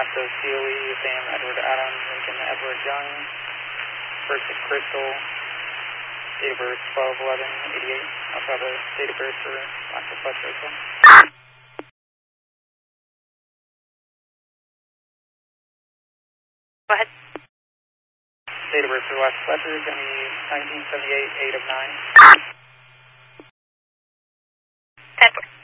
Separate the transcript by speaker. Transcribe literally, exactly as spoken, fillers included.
Speaker 1: Alfonso Sealy, Sam Edward Adam, Lincoln Edward Young, First Crystal, date of birth twelve eleven eighty-eight. Also have a date of birth for Oscar Fletcher as well.
Speaker 2: Go ahead.
Speaker 1: Date of birth for Wes Fletcher is going to be nineteen seventy-eight, eight of nine.
Speaker 2: ten four.